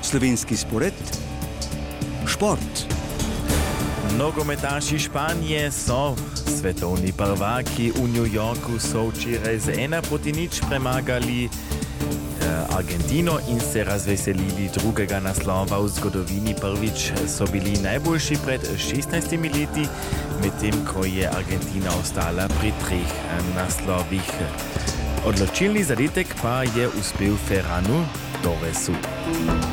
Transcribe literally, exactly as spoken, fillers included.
slovenski spored, šport. Nogometaši Španije so svetovni prvaki. V New Yorku so včeraj z ena proti nič premagali Argentino in se razveselili drugega naslova v zgodovini. Prvič so bili najboljši pred šestnajstimi leti, medtem ko je Argentina ostala pri treh naslovih. Odločilni zadetek pa je uspel Ferranu Torresu.